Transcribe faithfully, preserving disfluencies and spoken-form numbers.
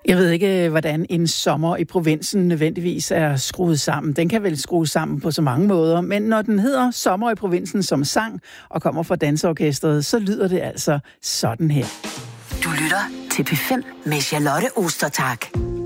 Jeg ved ikke, hvordan en sommer i provinsen nødvendigvis er skruet sammen. Den kan vel skrues sammen på så mange måder, men når den hedder Sommer i provinsen som sang og kommer fra danseorkestret, så lyder det altså sådan her. Du lytter til P fem med Charlotte Ostertag.